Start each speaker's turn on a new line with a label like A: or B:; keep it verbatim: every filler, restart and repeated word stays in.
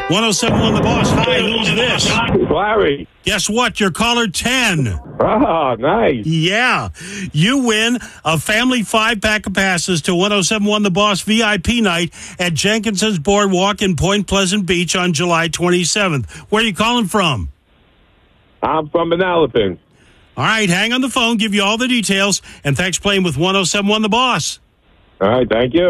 A: one oh seven point one The Boss. Hi, who's this?
B: Larry.
A: Guess what? You're caller ten.
B: Oh, nice.
A: Yeah. You win a family five-pack of passes to one oh seven point one The Boss V I P night at Jenkinson's Boardwalk in Point Pleasant Beach on July twenty-seventh. Where are you calling from?
B: I'm from Manalapan.
A: All right, hang on the phone, give you all the details, and thanks for playing with one oh seven point one The Boss.
B: All right, thank you.